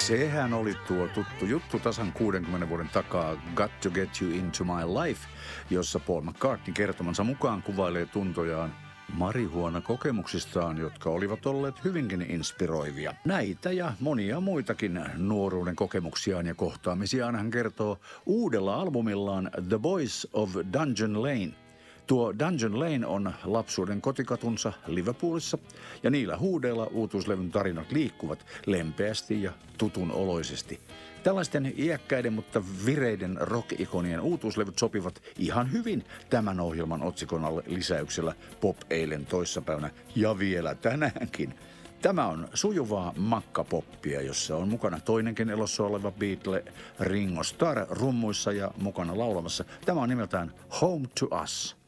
Sehän oli tuo tuttu juttu tasan 60 vuoden takaa Got to Get You Into My Life, jossa Paul McCartney kertomansa mukaan kuvailee tuntojaan marihuonakokemuksistaan, jotka olivat olleet hyvinkin inspiroivia. Näitä ja monia muitakin nuoruuden kokemuksiaan ja kohtaamisiaan hän kertoo uudella albumillaan The Boys of Dungeon Lane. Tuo Dungeon Lane on lapsuuden kotikatunsa Liverpoolissa, ja niillä huudeilla uutuuslevyn tarinat liikkuvat lempeästi ja tutun oloisesti. Tällaisten iäkkäiden, mutta vireiden rock-ikonien uutuuslevyt sopivat ihan hyvin tämän ohjelman otsikon alle lisäyksellä Pop eilen toissapäivänä ja vielä tänäänkin. Tämä on sujuvaa makkapoppia, jossa on mukana toinenkin elossa oleva Beatle Ringo Starr rummuissa ja mukana laulamassa. Tämä on nimeltään Home to Us.